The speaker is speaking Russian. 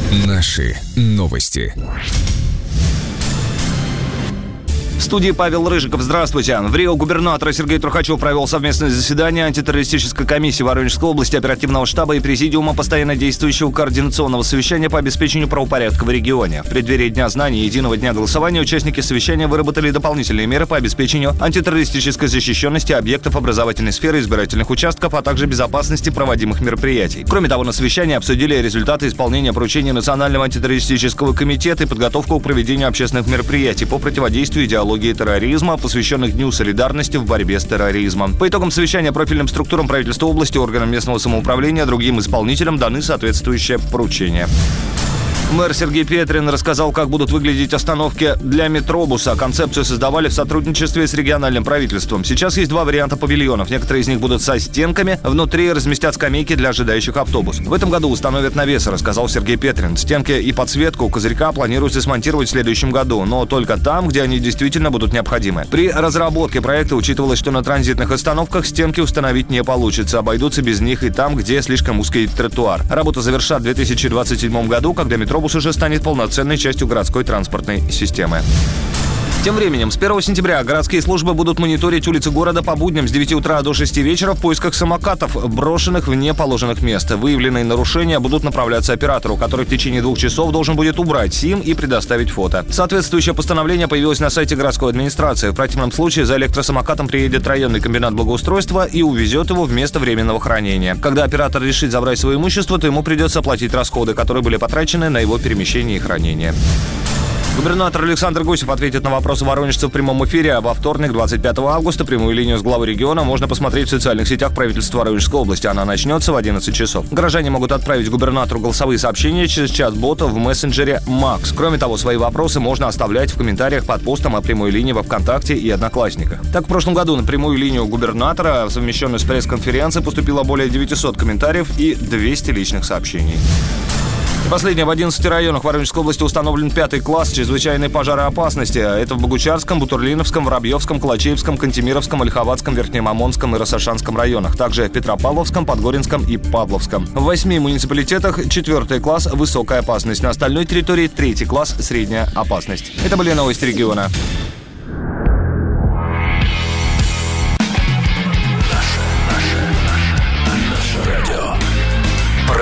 Наши новости. В студии Павел Рыжиков. Здравствуйте. В Рио губернатор Сергей Трухачев провел совместное заседание антитеррористической комиссии Воронежской области, оперативного штаба и президиума постоянно действующего координационного совещания по обеспечению правопорядка в регионе. В преддверии Дня знаний и единого дня голосования участники совещания выработали дополнительные меры по обеспечению антитеррористической защищенности объектов образовательной сферы, избирательных участков, а также безопасности проводимых мероприятий. Кроме того, на совещании обсудили результаты исполнения поручений Национального антитеррористического комитета и подготовку к проведению общественных мероприятий по противодействию идеологии терроризма, посвященных Дню солидарности в борьбе с терроризмом. По итогам совещания профильным структурам правительства области, органам местного самоуправления, другим исполнителям даны соответствующие поручения. Мэр Сергей Петрин рассказал, как будут выглядеть остановки для метробуса. Концепцию создавали в сотрудничестве с региональным правительством. Сейчас есть два варианта павильонов. Некоторые из них будут со стенками. Внутри разместят скамейки для ожидающих автобус. В этом году установят навесы, рассказал Сергей Петрин. Стенки и подсветку у козырька планируется смонтировать в следующем году, но только там, где они действительно будут необходимы. При разработке проекта учитывалось, что на транзитных остановках стенки установить не получится. Обойдутся без них и там, где слишком узкий тротуар. Работу завершат в 2027 году, когда метробус уже станет полноценной частью городской транспортной системы. Тем временем, с 1 сентября городские службы будут мониторить улицы города по будням с 9 утра до 6 вечера в поисках самокатов, брошенных вне положенных мест. Выявленные нарушения будут направляться оператору, который в течение 2 часов должен будет убрать СИМ и предоставить фото. Соответствующее постановление появилось на сайте городской администрации. В противном случае за электросамокатом приедет районный комбинат благоустройства и увезет его в место временного хранения. Когда оператор решит забрать свое имущество, то ему придется оплатить расходы, которые были потрачены на его перемещение и хранение. Губернатор Александр Гусев ответит на вопросы воронежцев в прямом эфире, а во вторник, 25 августа, прямую линию с главой региона можно посмотреть в социальных сетях правительства Воронежской области. Она начнется в 11 часов. Горожане могут отправить губернатору голосовые сообщения через чат-бота в мессенджере Макс. Кроме того, свои вопросы можно оставлять в комментариях под постом о прямой линии во ВКонтакте и Одноклассниках. Так, в прошлом году на прямую линию губернатора, совмещенную с пресс-конференцией, поступило более 900 комментариев и 200 личных сообщений. И последнее. В 11 районах Воронежской области установлен 5 класс чрезвычайной пожароопасности. Это в Богучарском, Бутурлиновском, Воробьевском, Калачеевском, Кантемировском, Ольховатском, Верхнемамонском и Рассашанском районах. Также в Петропавловском, Подгоринском и Павловском. В 8 муниципалитетах 4 класс высокая опасность. На остальной территории 3 класс средняя опасность. Это были новости региона.